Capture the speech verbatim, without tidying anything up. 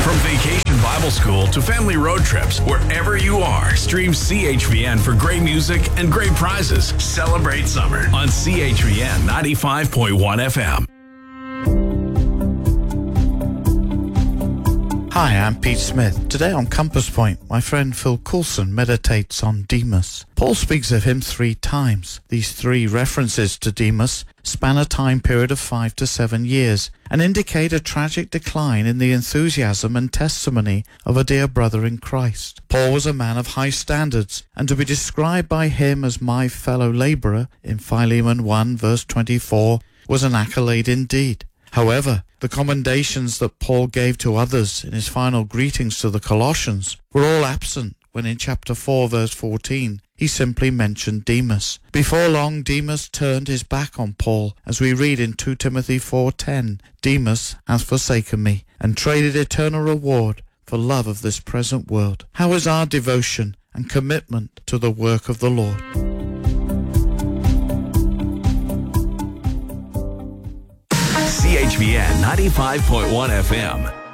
From Vacation Bible School to family road trips, wherever you are, stream C H V N for great music and great prizes. Celebrate summer on C H V N ninety-five point one F M. Hi, I'm Pete Smith. Today on Compass Point, my friend Phil Coulson meditates on Demas. Paul speaks of him three times. These three references to Demas span a time period of five to seven years and indicate a tragic decline in the enthusiasm and testimony of a dear brother in Christ. Paul was a man of high standards, and to be described by him as my fellow labourer in Philemon one verse twenty-four was an accolade indeed. However, the commendations that Paul gave to others in his final greetings to the Colossians were all absent when in chapter four verse fourteen he simply mentioned Demas. Before long, Demas turned his back on Paul, as we read in Second Timothy four ten, Demas has forsaken me and traded eternal reward for love of this present world. How is our devotion and commitment to the work of the Lord? C H V N ninety-five point one F M.